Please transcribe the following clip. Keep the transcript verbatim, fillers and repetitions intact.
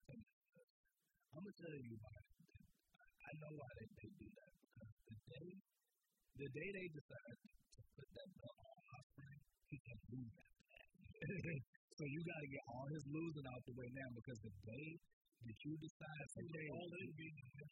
thing. I'm gonna tell you why. I know why they, they do that because the day the day they decide to put that belt on Osprey, he can't lose after that. So you got to get all his losing out the way now because the day that you decide to all in being